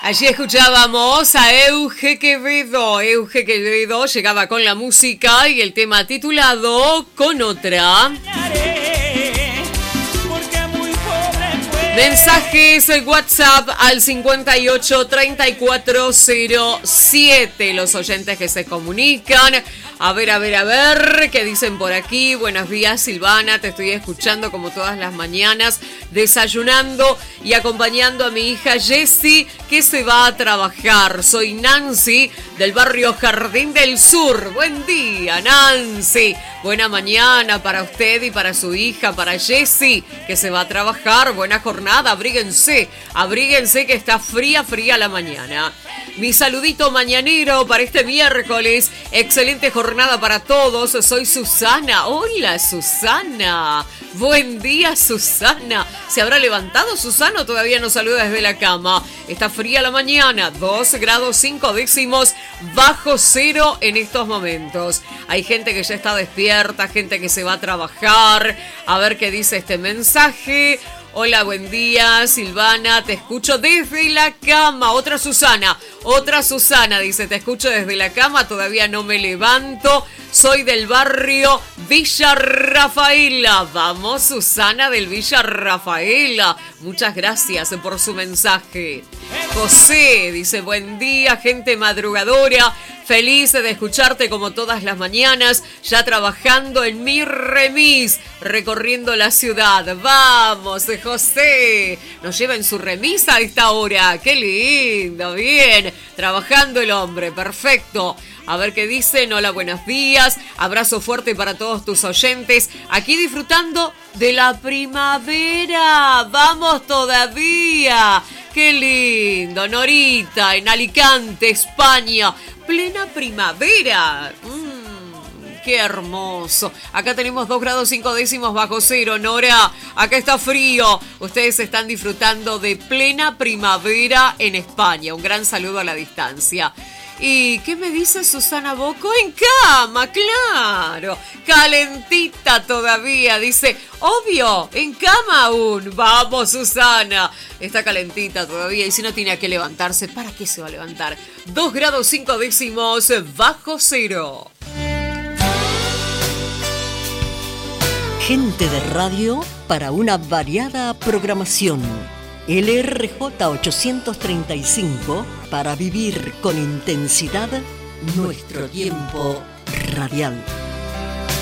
Allí escuchábamos a Euge Quevedo. Euge Quevedo llegaba con la música y el tema titulado Con Otra. Mensajes WhatsApp al 58 34 07. Los oyentes que se comunican. A ver, ¿qué dicen por aquí? Buenos días, Silvana, te estoy escuchando como todas las mañanas, desayunando y acompañando a mi hija Jessie, que se va a trabajar. Soy Nancy, del barrio Jardín del Sur. Buen día, Nancy. Buena mañana para usted y para su hija, para Jessie, que se va a trabajar. Buena jornada, abríguense que está fría la mañana. Mi saludito mañanero para este miércoles. Excelente jornada para todos. Soy Susana. Hola, Susana. Buen día, Susana. ¿Se habrá levantado, Susana, o todavía nos saluda desde la cama? Está fría la mañana. 2 grados 5 décimos bajo cero en estos momentos. Hay gente que ya está despierta, gente que se va a trabajar. A ver qué dice este mensaje. Hola, buen día, Silvana, te escucho desde la cama. Otra Susana dice, te escucho desde la cama, todavía no me levanto. Soy del barrio Villa Rafaela. Vamos, Susana del Villa Rafaela. Muchas gracias por su mensaje. José dice, buen día, gente madrugadora. Feliz de escucharte como todas las mañanas, ya trabajando en mi remis, recorriendo la ciudad. Vamos, José, nos lleva en su remis a esta hora. Qué lindo, bien, trabajando el hombre, perfecto. A ver qué dicen. Hola, buenos días. Abrazo fuerte para todos tus oyentes. Aquí disfrutando de la primavera. Vamos todavía. Qué lindo. Norita, en Alicante, España. Plena primavera. Qué hermoso. Acá tenemos 2 grados 5 décimos bajo cero. Nora, acá está frío. Ustedes están disfrutando de plena primavera en España. Un gran saludo a la distancia. ¿Y qué me dice Susana Boco? En cama, claro. Calentita todavía, dice. Obvio, en cama aún. Vamos, Susana. Está calentita todavía y si no tiene que levantarse, ¿para qué se va a levantar? 2 grados 5 décimos bajo cero. Gente de radio para una variada programación. LRJ 835 para vivir con intensidad nuestro tiempo radial.